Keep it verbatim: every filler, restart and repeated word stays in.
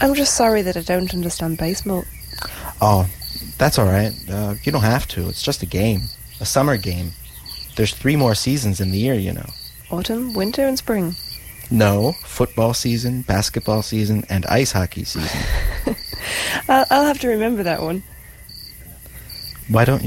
I'm just sorry that I don't understand baseball. Oh, that's all right. Uh, you don't have to. It's just a game. A summer game. There's three more seasons in the year, you know. Autumn, winter, and spring. No, football season, basketball season, and ice hockey season. I'll, I'll have to remember that one. Why don't